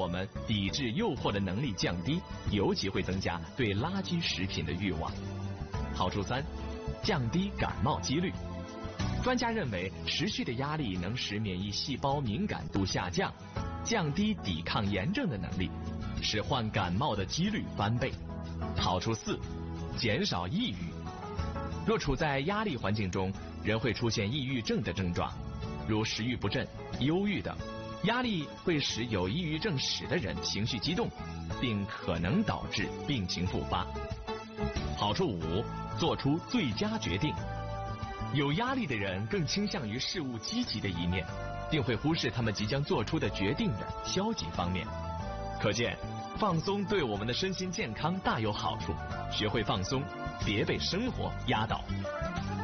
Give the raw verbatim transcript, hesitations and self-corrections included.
我们抵制诱惑的能力降低，尤其会增加对垃圾食品的欲望。好处三，降低感冒几率。专家认为，持续的压力能使免疫细胞敏感度下降，降低抵抗炎症的能力，使患感冒的几率翻倍。好处四，减少抑郁。若处在压力环境中，人会出现抑郁症的症状，如食欲不振、忧郁等。压力会使有抑郁症史的人情绪激动，并可能导致病情复发。好处五，做出最佳决定。有压力的人更倾向于事物积极的一面，并会忽视他们即将做出的决定的消极方面。可见，放松对我们的身心健康大有好处。学会放松，别被生活压倒。